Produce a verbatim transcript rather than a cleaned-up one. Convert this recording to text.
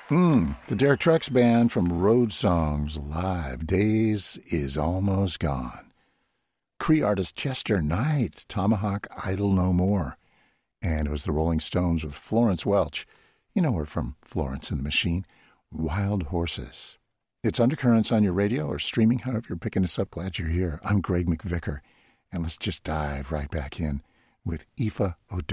Mm, the Derek Trucks Band from Road Songs Live. Days is Almost Gone. Cree artist Chester Knight, Tomahawk Idle No More. And it was the Rolling Stones with Florence Welch. You know her from Florence and the Machine. Wild Horses. It's Undercurrents on your radio or streaming, however you're picking us up. Glad you're here. I'm Greg McVicker. And let's just dive right back in with Aoife O'Donoghue.